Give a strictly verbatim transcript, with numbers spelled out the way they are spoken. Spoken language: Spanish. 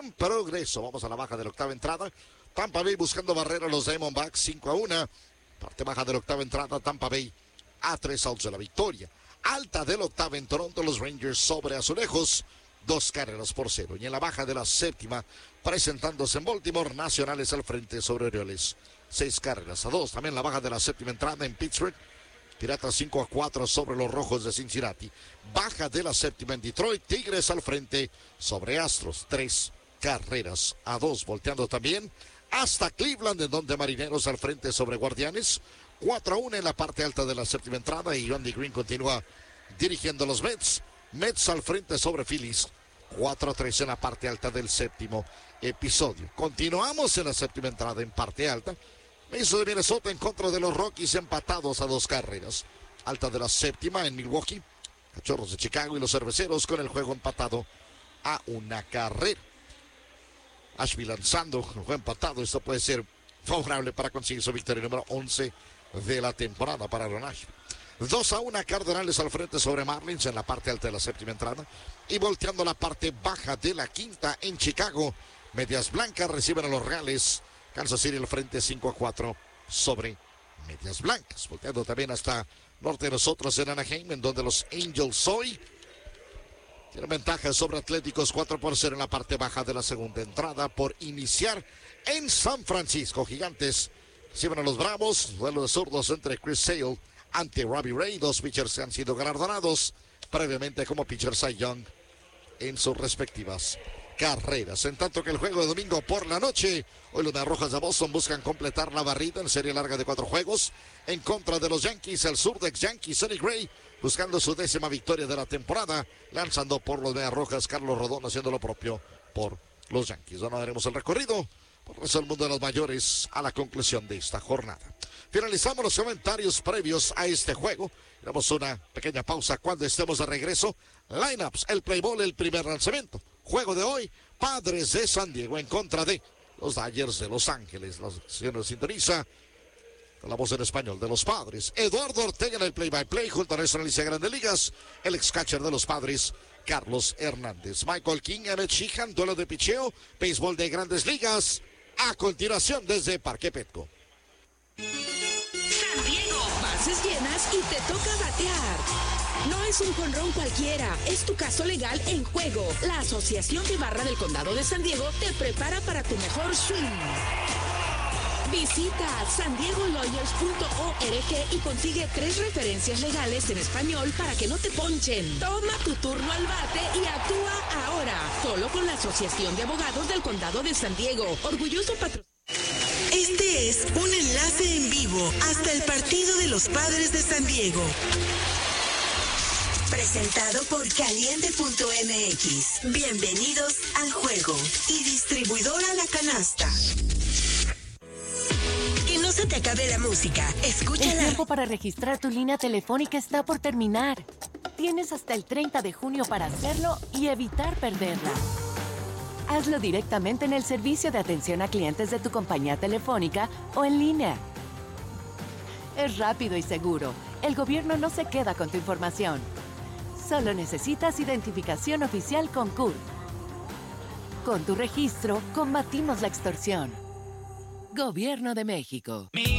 en progreso. Vamos a la baja de la octava entrada. Tampa Bay buscando barrera a los Diamondbacks, cinco a uno. Parte baja de la octava entrada, Tampa Bay a tres outs de la victoria. Alta de la octava en Toronto, los Rangers sobre Azulejos, dos carreras por cero. Y en la baja de la séptima, presentándose en Baltimore, Nacionales al frente sobre Orioles, seis carreras a dos. También la baja de la séptima entrada en Pittsburgh, Piratas cinco a cuatro sobre los Rojos de Cincinnati. Baja de la séptima en Detroit, Tigres al frente sobre Astros, tres carreras a dos. Volteando también hasta Cleveland, en donde Marineros al frente sobre Guardianes, cuatro a uno en la parte alta de la séptima entrada, y Andy Green continúa dirigiendo los Mets. Mets al frente sobre Phillies, cuatro a tres en la parte alta del séptimo episodio. Continuamos en la séptima entrada en parte alta. Eso de Minnesota en contra de los Rockies, empatados a dos carreras. Alta de la séptima en Milwaukee, Cachorros de Chicago y los Cerveceros con el juego empatado a una carrera. Ashby lanzando, el juego empatado. Esto puede ser favorable para conseguir su victoria número once de la temporada para Ron Ashby. dos a uno Cardenales al frente sobre Marlins en la parte alta de la séptima entrada. Y volteando la parte baja de la quinta en Chicago, Medias Blancas reciben a los Reales. Kansas City al frente cinco a cuatro sobre Medias Blancas. Volteando también hasta norte de nosotros en Anaheim, en donde los Angels hoy tienen ventaja sobre Atléticos cuatro por cero en la parte baja de la segunda entrada por iniciar en San Francisco. Gigantes reciben a los Bravos. Duelo de zurdos entre Chris Sale ante Robbie Ray. Dos pitchers que han sido galardonados previamente como pitcher Cy Young en sus respectivas carreras. En tanto que el juego de domingo por la noche, hoy los Rojas de Boston buscan completar la barrida en serie larga de cuatro juegos en contra de los Yankees. El sur de ex Yankees, Sonny Gray, buscando su décima victoria de la temporada, lanzando por los Rojas. Carlos Rodón haciendo lo propio por los Yankees. Ahora haremos el recorrido por el resto del mundo de los mayores a la conclusión de esta jornada. Finalizamos los comentarios previos a este juego. Damos una pequeña pausa cuando estemos de regreso. Lineups, el play ball, el primer lanzamiento. Juego de hoy, Padres de San Diego en contra de los Dodgers de Los Ángeles. La señora sintoniza con la voz en español de los Padres. Eduardo Ortega en el play-by-play junto a nuestra Alicia Grandes Ligas. El ex-catcher de los Padres, Carlos Hernández. Michael King, Emmett Sheehan, duelo de picheo, béisbol de Grandes Ligas. A continuación desde Parque Petco. San Diego, bases llenas y te toca batear. No es un jonrón cualquiera, es tu caso legal en juego. La Asociación de Barra del Condado de San Diego te prepara para tu mejor swing. Visita san diego lawyers punto org y consigue tres referencias legales en español para que no te ponchen. Toma tu turno al bate y actúa ahora. Solo con la Asociación de Abogados del Condado de San Diego. Orgulloso patrocinador. Este es un enlace en vivo hasta el partido de los Padres de San Diego. Presentado por caliente punto m x. Bienvenidos al juego. Y distribuidora La Canasta. Que no se te acabe la música. Escúchala. El tiempo para registrar tu línea telefónica está por terminar. Tienes hasta el treinta de junio para hacerlo y evitar perderla. Hazlo directamente en el servicio de atención a clientes de tu compañía telefónica o en línea. Es rápido y seguro. El gobierno no se queda con tu información. Solo necesitas identificación oficial con C U R. Con tu registro, combatimos la extorsión. Gobierno de México.